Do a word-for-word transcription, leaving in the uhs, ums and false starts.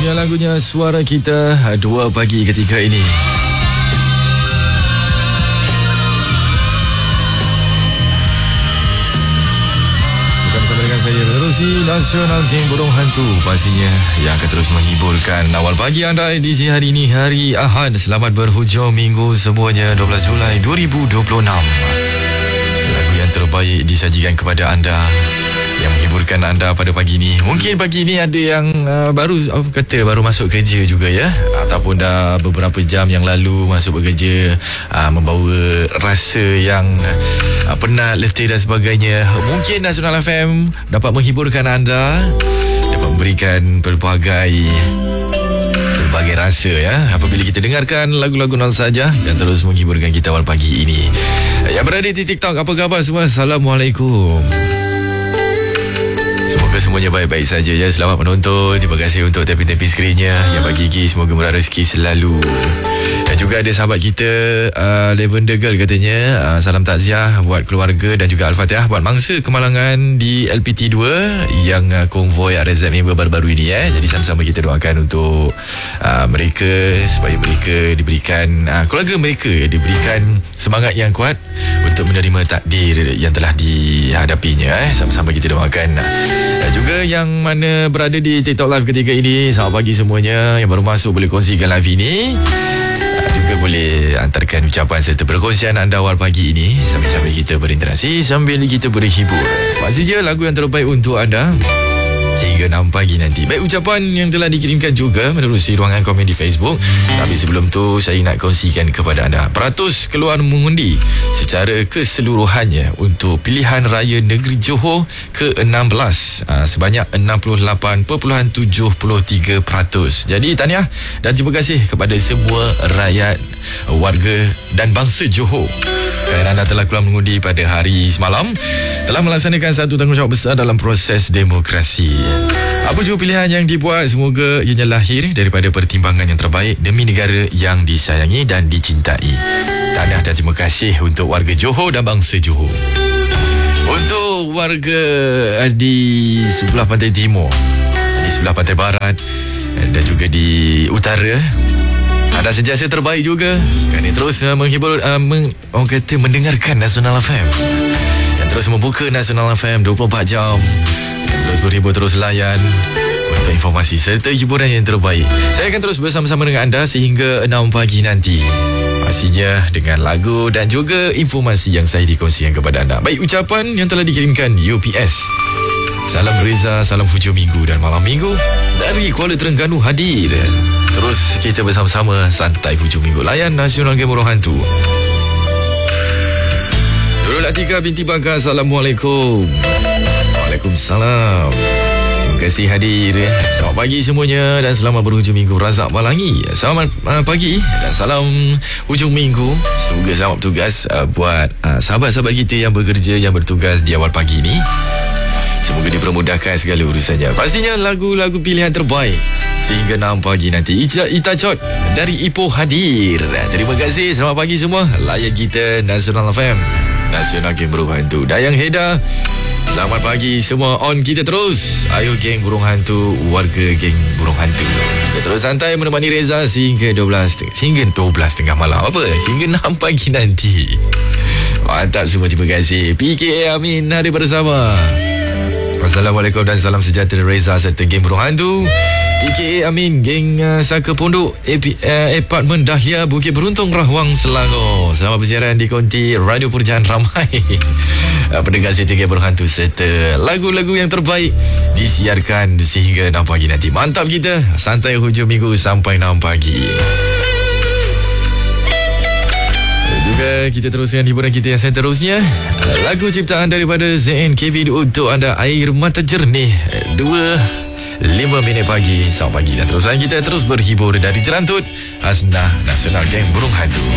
lagunya Suara Kita, dua pagi ketika ini. Bersama-sama dengan saya menerusi Nasional Geng Burung Hantu, pastinya yang akan terus menghiburkan awal pagi anda edisi hari ini, hari Ahad. Selamat berhujung minggu semuanya, dua belas Julai dua ribu dua puluh enam. Lagu yang terbaik disajikan kepada anda, yang menghiburkan anda pada pagi ini. Mungkin pagi ini ada yang uh, baru apa kata baru masuk kerja juga ya, ataupun dah beberapa jam yang lalu masuk bekerja, uh, membawa rasa yang uh, penat, letih dan sebagainya. Mungkin Nasional F M dapat menghiburkan anda, dapat memberikan pelbagai berbagai rasa ya, apabila kita dengarkan lagu-lagu non saja yang terus menghiburkan kita awal pagi ini. Yang berada di TikTok, apa khabar semua? Assalamualaikum. Semoga semuanya baik-baik saja ya. Selamat menonton. Terima kasih untuk tapping-tapping skrinnya. Yang bagi Gi, semoga murah rezeki selalu. Dan juga ada sahabat kita uh, Lavender Girl katanya, uh, salam takziah buat keluarga dan juga Al-Fatihah buat mangsa kemalangan di L P T dua yang uh, konvoi R Z member baru-baru ini eh. Jadi sama-sama kita doakan untuk uh, mereka, supaya mereka diberikan uh, keluarga mereka diberikan semangat yang kuat untuk menerima takdir yang telah dihadapinya eh. Sama-sama kita doakan. Dan juga yang mana berada di TikTok Live ketika ini, selamat pagi semuanya. Yang baru masuk boleh kongsikan live ini, juga boleh antarkan ucapan serta perkongsian anda awal pagi ini. Sambil-sambil kita berinteraksi, sambil kita berhibur. Pasti je lagu yang terbaik untuk anda sehingga enam pagi nanti. Baik, ucapan yang telah dikirimkan juga menerusi ruangan komen di Facebook. Tapi sebelum tu saya nak kongsikan kepada anda, peratus keluar mengundi secara keseluruhannya untuk pilihan raya negeri Johor ke enam belas, aa, sebanyak enam puluh lapan perpuluhan tujuh tiga peratus. Jadi tahniah dan terima kasih kepada semua rakyat, warga dan bangsa Johor kerana anda telah keluar mengundi pada hari semalam, telah melaksanakan satu tanggungjawab besar dalam proses demokrasi. Apa jua pilihan yang dibuat, semoga ianya lahir daripada pertimbangan yang terbaik demi negara yang disayangi dan dicintai. Tahniah dan terima kasih untuk warga Johor dan bangsa Johor. Untuk warga di sebelah pantai timur, di sebelah pantai barat dan juga di utara, anda sentiasa terbaik juga kerana terus uh, menghibur, uh, meng, orang kata mendengarkan Nasional F M, dan terus membuka Nasional F M dua puluh empat jam, terus berhibur, terus layan untuk informasi serta hiburan yang terbaik. Saya akan terus bersama-sama dengan anda sehingga enam pagi nanti, pastinya dengan lagu dan juga informasi yang saya dikongsikan kepada anda. Baik, ucapan yang telah dikirimkan U P S. Salam Reza, salam hujung minggu dan malam minggu dari Kuala Terengganu hadir. Terus kita bersama-sama santai hujung minggu, layan Nasional Geng Burung Hantu. Nurul Atika binti Bangka, Assalamualaikum. Waalaikumsalam. Terima kasih hadir. Selamat pagi semuanya dan selamat berhujung minggu. Razak Malangi, selamat uh, pagi dan salam hujung minggu. Semoga selamat bertugas uh, buat uh, sahabat-sahabat kita yang bekerja, yang bertugas di awal pagi ini. Semoga dipermudahkan segala urusannya. Pastinya lagu-lagu pilihan terbaik sehingga enam pagi nanti. Ita, Ita Chot dari Ipoh hadir. Terima kasih. Selamat pagi semua. Layan kita Nasional F M, Nasional Geng Burung Hantu. Dayang Heda, selamat pagi semua. On kita terus. Ayo Geng Burung Hantu, warga Geng Burung Hantu. Kita terus santai menemani Reza sehingga dua belas hingga dua belas tengah malam. Apa? Sehingga enam pagi nanti. Mantap semua. Terima kasih. P K A Amin hadir bersama. Assalamualaikum dan salam sejahtera Reza serta Geng Burung Hantu. P K A Amin, Geng uh, Saka Pondok, A P, uh, Apartmen Dahlia, Bukit Beruntung, Rahwang, Selangor. Selamat bersiaran di konti Radio Purjaan ramai uh, pendengar setia Geng Burung Hantu serta lagu-lagu yang terbaik disiarkan sehingga enam pagi nanti. Mantap kita, santai hujung minggu sampai enam pagi. Juga kita teruskan hiburan kita yang seterusnya. Lagu ciptaan daripada Z N K V untuk anda, Air Mata Jernih. Dua lima minit pagi. Selamat pagi dan teruskan kita terus berhibur dari Jerantut Hasnah Nasional Geng Burung Hantu.